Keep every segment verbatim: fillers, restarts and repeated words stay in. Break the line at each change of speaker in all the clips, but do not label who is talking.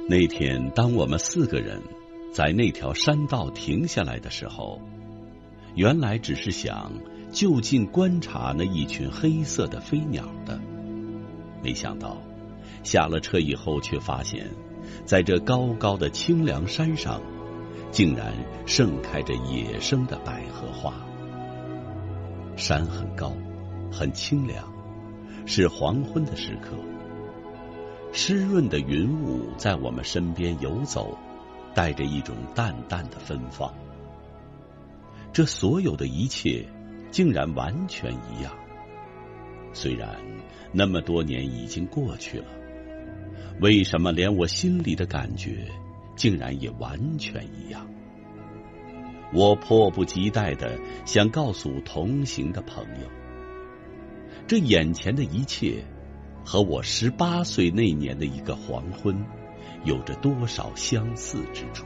那天，当我们四个人在那条山道停下来的时候，原来只是想就近观察那一群黑色的飞鸟的，没想到下了车以后，却发现在这高高的清凉山上，竟然盛开着野生的百合花。山很高，很清凉，是黄昏的时刻。湿润的云雾在我们身边游走，带着一种淡淡的芬芳。这所有的一切竟然完全一样。虽然那么多年已经过去了，为什么连我心里的感觉竟然也完全一样？我迫不及待地想告诉同行的朋友，这眼前的一切和我十八岁那年的一个黄昏有着多少相似之处。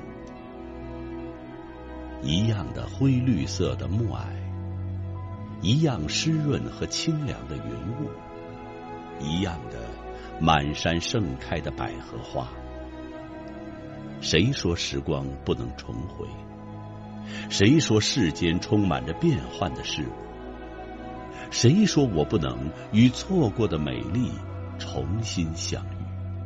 一样的灰绿色的暮霭，一样湿润和清凉的云雾，一样的满山盛开的百合花。谁说时光不能重回？谁说世间充满着变幻的事物？谁说我不能与错过的美丽重新相遇？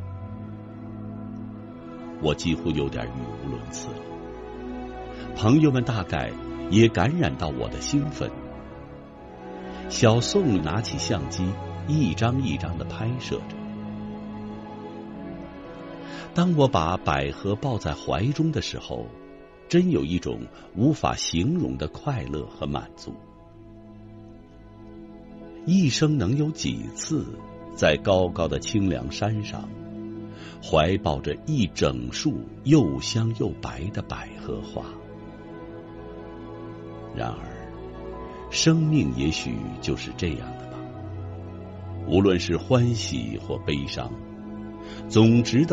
我几乎有点语无伦次了。朋友们大概也感染到我的兴奋。小宋拿起相机，一张一张地拍摄着。当我把百合抱在怀中的时候，真有一种无法形容的快乐和满足。一生能有几次在高高的清凉山上怀抱着一整束又香又白的百合花？然而生命也许就是这样的吧，无论是欢喜或悲伤，总值得